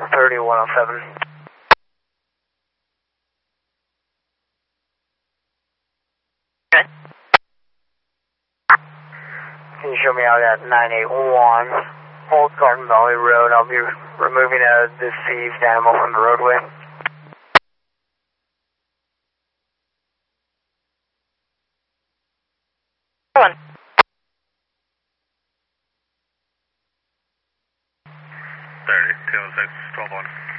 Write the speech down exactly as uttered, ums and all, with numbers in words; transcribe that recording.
thirty-one oh seven. Good. Can you show me out at nine eight one Old Garden Valley Road? I'll be removing a deceased animal from the roadway. One. thirty, two oh six, twelve one.